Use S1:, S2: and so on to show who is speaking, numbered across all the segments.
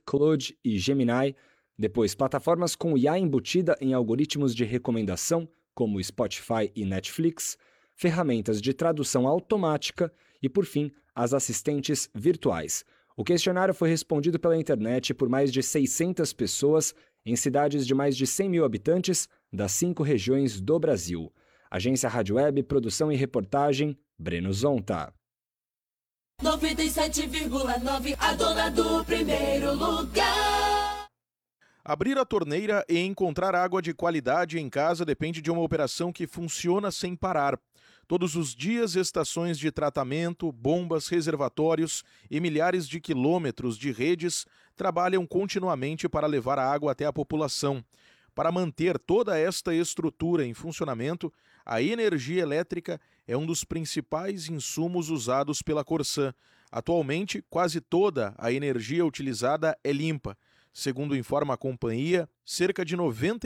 S1: Claude e Gemini, depois plataformas com IA embutida em algoritmos de recomendação, como Spotify e Netflix, ferramentas de tradução automática e, por fim, as assistentes virtuais. O questionário foi respondido pela internet por mais de 600 pessoas em cidades de mais de 100 mil habitantes das 5 regiões do Brasil. Agência Rádio Web, produção e reportagem, Breno Zonta.
S2: 97,9, a dona do primeiro lugar.
S3: Abrir a torneira e encontrar água de qualidade em casa depende de uma operação que funciona sem parar. Todos os dias, estações de tratamento, bombas, reservatórios e milhares de quilômetros de redes trabalham continuamente para levar a água até a população. Para manter toda esta estrutura em funcionamento, a energia elétrica é um dos principais insumos usados pela Corsã. Atualmente, quase toda a energia utilizada é limpa. Segundo informa a companhia, cerca de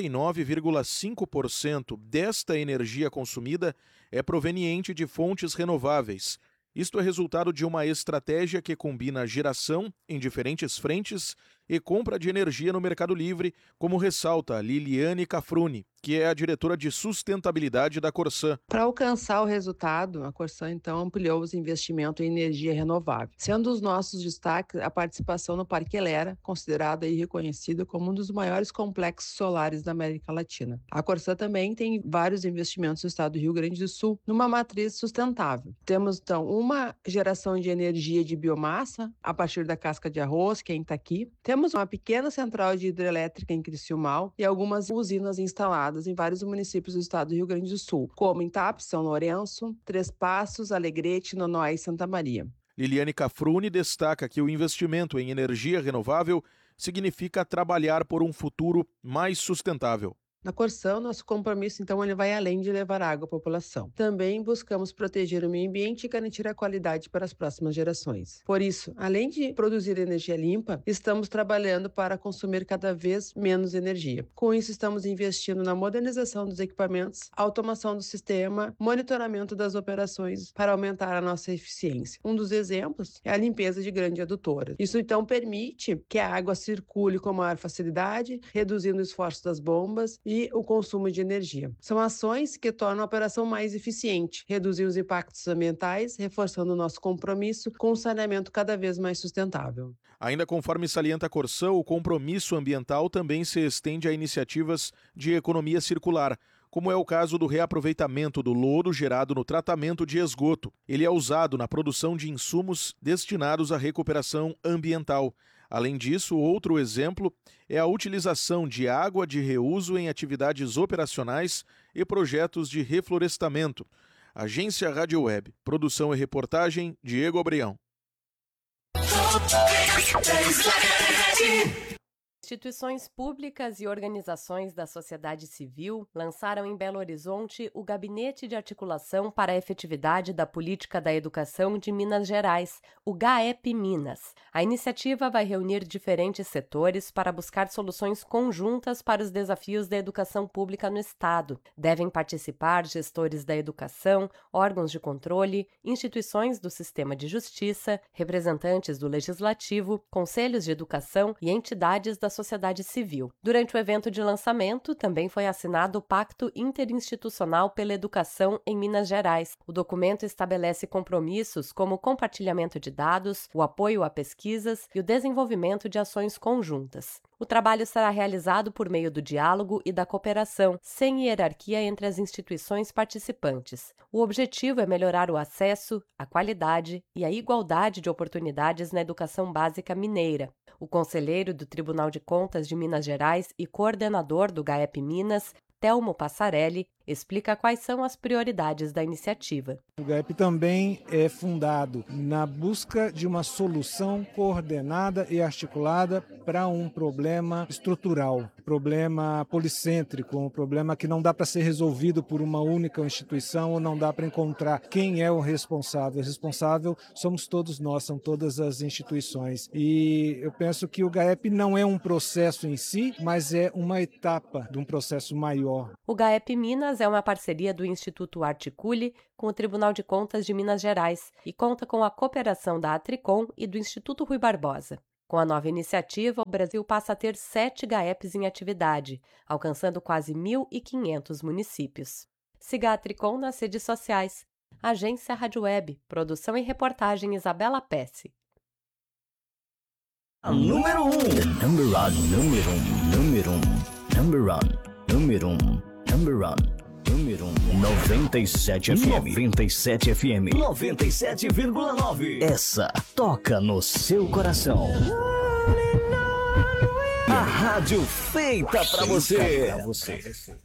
S3: 99,5% desta energia consumida é proveniente de fontes renováveis. Isto é resultado de uma estratégia que combina geração em diferentes frentes e compra de energia no Mercado Livre, como ressalta Liliane Cafruni, que é a diretora de sustentabilidade da Corsã.
S4: Para alcançar o resultado, a Corsã então ampliou os investimentos em energia renovável, sendo os nossos destaques a participação no Parque Elera, considerado e reconhecido como um dos maiores complexos solares da América Latina. A Corsã também tem vários investimentos no estado do Rio Grande do Sul, numa matriz sustentável. Temos então uma geração de energia de biomassa a partir da casca de arroz, que é em Itaqui. Temos uma pequena central de hidrelétrica em Criciúmal e algumas usinas instaladas em vários municípios do estado do Rio Grande do Sul, como em Tapes, São Lourenço, Três Passos, Alegrete, Nonoai e Santa Maria.
S3: Liliane Cafruni destaca que o investimento em energia renovável significa trabalhar por um futuro mais sustentável.
S4: Na Corsã, nosso compromisso, então, ele vai além de levar água à população. Também buscamos proteger o meio ambiente e garantir a qualidade para as próximas gerações. Por isso, além de produzir energia limpa, estamos trabalhando para consumir cada vez menos energia. Com isso, estamos investindo na modernização dos equipamentos, automação do sistema, monitoramento das operações para aumentar a nossa eficiência. Um dos exemplos é a limpeza de grandes adutoras. Isso, então, permite que a água circule com maior facilidade, reduzindo o esforço das bombas e o consumo de energia. São ações que tornam a operação mais eficiente, reduzem os impactos ambientais, reforçando o nosso compromisso com um saneamento cada vez mais sustentável.
S3: Ainda conforme salienta a Corsã, o compromisso ambiental também se estende a iniciativas de economia circular, como é o caso do reaproveitamento do lodo gerado no tratamento de esgoto. Ele é usado na produção de insumos destinados à recuperação ambiental. Além disso, outro exemplo é a utilização de água de reuso em atividades operacionais e projetos de reflorestamento. Agência Rádio Web, produção e reportagem, Diego Abrião.
S5: Instituições públicas e organizações da sociedade civil lançaram em Belo Horizonte o Gabinete de Articulação para a Efetividade da Política da Educação de Minas Gerais, o GAEP Minas. A iniciativa vai reunir diferentes setores para buscar soluções conjuntas para os desafios da educação pública no Estado. Devem participar gestores da educação, órgãos de controle, instituições do sistema de justiça, representantes do Legislativo, conselhos de educação e entidades da sociedade civil. Durante o evento de lançamento, também foi assinado o Pacto Interinstitucional pela Educação em Minas Gerais. O documento estabelece compromissos como o compartilhamento de dados, o apoio a pesquisas e o desenvolvimento de ações conjuntas. O trabalho será realizado por meio do diálogo e da cooperação, sem hierarquia entre as instituições participantes. O objetivo é melhorar o acesso, a qualidade e a igualdade de oportunidades na educação básica mineira. O conselheiro do Tribunal de Contas de Minas Gerais e coordenador do GAEP Minas, Telmo Passarelli, explica quais são as prioridades da iniciativa.
S6: O GAEP também é fundado na busca de uma solução coordenada e articulada para um problema estrutural, problema policêntrico, um problema que não dá para ser resolvido por uma única instituição ou não dá para encontrar quem é o responsável. O responsável somos todos nós, são todas as instituições. E eu penso que o GAEP não é um processo em si, mas é uma etapa de um processo maior.
S5: O GAEP Minas é uma parceria do Instituto Articule com o Tribunal de Contas de Minas Gerais e conta com a cooperação da Atricom e do Instituto Rui Barbosa. Com a nova iniciativa, o Brasil passa a ter 7 GAEPs em atividade, alcançando quase 1.500 municípios. Siga a Tricom nas redes sociais. Agência Rádio Web, produção e reportagem Isabela Pesce.
S7: A número 1. Number one. 97 FM. 97 FM. 97,9. Essa toca no seu coração. A rádio feita pra você.